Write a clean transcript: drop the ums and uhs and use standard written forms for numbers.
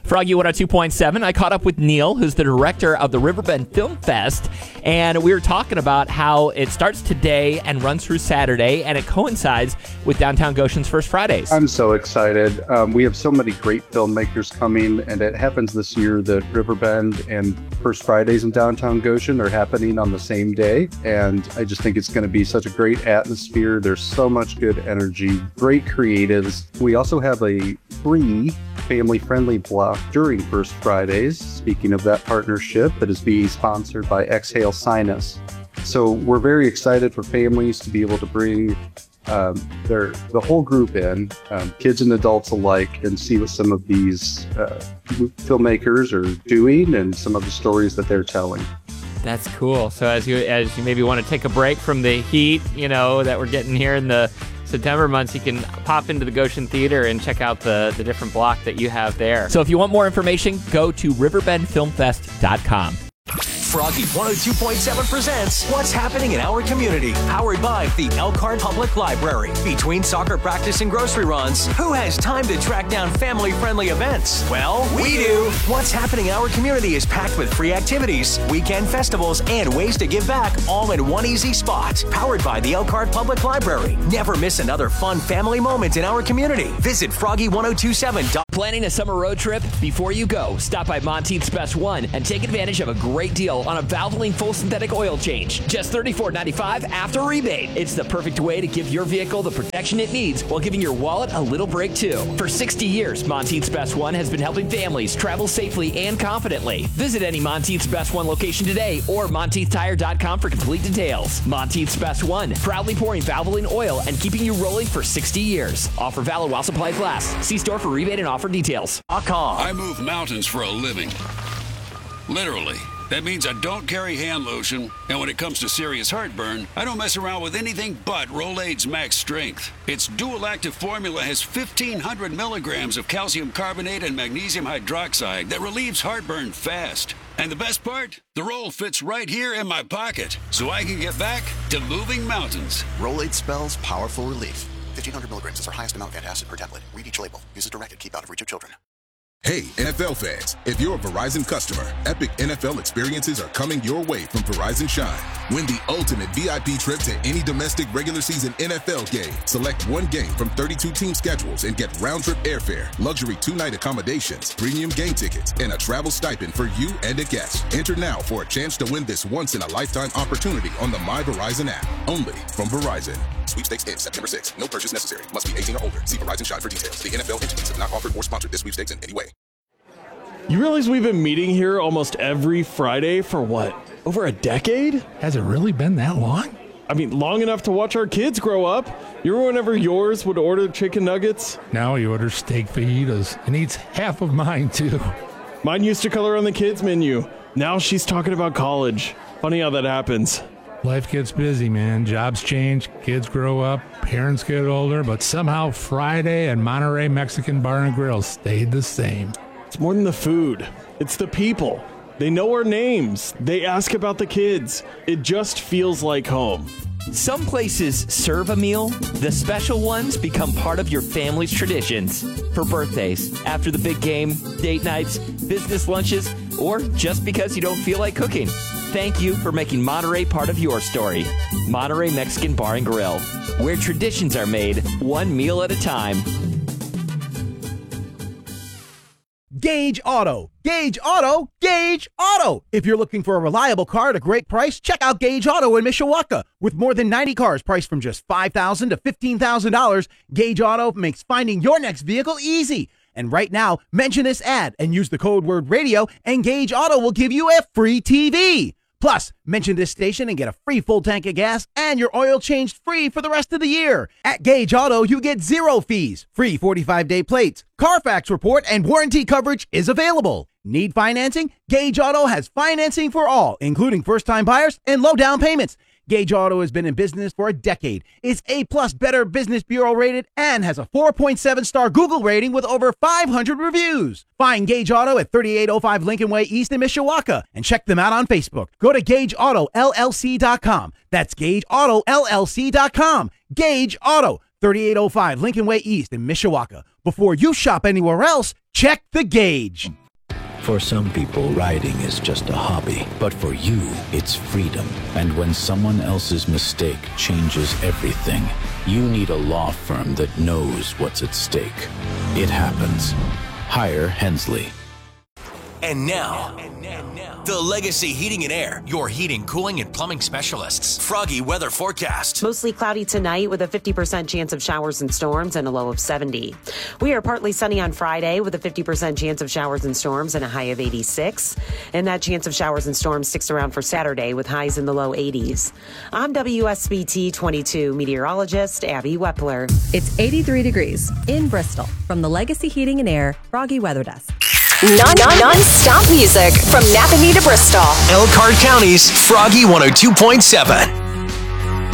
Froggy 102.7. I caught up with Neil, who's the director of the Riverbend Film Fest, and we were talking about how it starts today and runs through Saturday, and it coincides with Downtown Goshen's First Fridays. I'm so excited. We have so many great filmmakers coming, and it happens this year that Riverbend and First Fridays in Downtown Goshen are happening on the same day, and I just think it's going to be such a great atmosphere. There's so much good energy, great creatives. We also have a free family-friendly block during First Fridays, speaking of that partnership, that is being sponsored by Exhale Sinus. So we're very excited for families to be able to bring the whole group in, kids and adults alike, and see what some of these filmmakers are doing and some of the stories that they're telling. That's cool. So as you maybe want to take a break from the heat, that we're getting here in the September months, you can pop into the Goshen Theater and check out the different block that you have there. So if you want more information, go to riverbendfilmfest.com. Froggy 102.7 presents What's Happening in Our Community, powered by the Elkhart Public Library. Between soccer practice and grocery runs, who has time to track down family-friendly events? Well, we do. What's Happening in Our Community is packed with free activities, weekend festivals, and ways to give back, all in one easy spot. Powered by the Elkhart Public Library. Never miss another fun family moment in our community. Visit Froggy1027. Planning a summer road trip? Before you go, stop by Monteith's Best One and take advantage of a great deal on a Valvoline full synthetic oil change. Just $34.95 after rebate. It's the perfect way to give your vehicle the protection it needs while giving your wallet a little break too. For 60 years, Monteith's Best One has been helping families travel safely and confidently. Visit any Monteith's Best One location today or MonteithTire.com for complete details. Monteith's Best One, proudly pouring Valvoline oil and keeping you rolling for 60 years. Offer valid while supplies last. See store for rebate and offer details. I move mountains for a living. Literally. That means I don't carry hand lotion, and when it comes to serious heartburn, I don't mess around with anything but Rolaids Max Strength. Its dual-active formula has 1,500 milligrams of calcium carbonate and magnesium hydroxide that relieves heartburn fast. And the best part? The roll fits right here in my pocket, so I can get back to moving mountains. Rolaids spells powerful relief. 1,500 milligrams is our highest amount of antacid per tablet. Read each label. Use as directed. Keep out of reach of children. Hey, NFL fans, if you're a Verizon customer, epic NFL experiences are coming your way from Verizon Shine. Win the ultimate VIP trip to any domestic regular season NFL game. Select one game from 32 team schedules and get round-trip airfare, luxury 2-night accommodations, premium game tickets, and a travel stipend for you and a guest. Enter now for a chance to win this once-in-a-lifetime opportunity on the My Verizon app. Only from Verizon. Sweepstakes ends September 6th. No purchase necessary. Must be 18 or older. See Verizon Shine for details. The NFL entities have not offered or sponsored this sweepstakes in any way. You realize we've been meeting here almost every Friday for what? Over a decade? Has it really been that long? I mean, long enough to watch our kids grow up. You remember whenever yours would order chicken nuggets? Now he orders steak fajitas and eats half of mine, too. Mine used to color on the kids' menu. Now she's talking about college. Funny how that happens. Life gets busy, man. Jobs change, kids grow up, parents get older, but somehow Friday and Monterey Mexican Bar and Grill stayed the same. It's more than the food. It's the people. They know our names. They ask about the kids. It just feels like home. Some places serve a meal. The special ones become part of your family's traditions. For birthdays, after the big game, date nights, business lunches, or just because you don't feel like cooking. Thank you for making Monterey part of your story. Monterey Mexican Bar and Grill, where traditions are made one meal at a time. Gage Auto. Gage Auto. Gage Auto. If you're looking for a reliable car at a great price, check out Gage Auto in Mishawaka. With more than 90 cars priced from just $5,000 to $15,000, Gage Auto makes finding your next vehicle easy. And right now, mention this ad and use the code word radio, and Gage Auto will give you a free TV. Plus, mention this station and get a free full tank of gas and your oil changed free for the rest of the year. At Gage Auto, you get zero fees, free 45-day plates, Carfax report, and warranty coverage is available. Need financing? Gage Auto has financing for all, including first-time buyers and low down payments. Gage Auto has been in business for a decade. It's A-plus Better Business Bureau rated and has a 4.7-star Google rating with over 500 reviews. Find Gage Auto at 3805 Lincoln Way East in Mishawaka and check them out on Facebook. Go to GageAutoLLC.com. That's GageAutoLLC.com. Gage Auto, 3805 Lincoln Way East in Mishawaka. Before you shop anywhere else, check the Gauge. For some people, riding is just a hobby, but for you, it's freedom. And when someone else's mistake changes everything, you need a law firm that knows what's at stake. It happens. Hire Hensley. And now, the Legacy Heating and Air, your heating, cooling, and plumbing specialists. Froggy weather forecast. Mostly cloudy tonight with a 50% chance of showers and storms and a low of 70. We are partly sunny on Friday with a 50% chance of showers and storms and a high of 86. And that chance of showers and storms sticks around for Saturday with highs in the low 80s. I'm WSBT 22 meteorologist Abby Wepler. It's 83 degrees in Bristol from the Legacy Heating and Air Froggy Weather Desk. Non-stop music from Napanee to Bristol. Elkhart County's Froggy 102.7.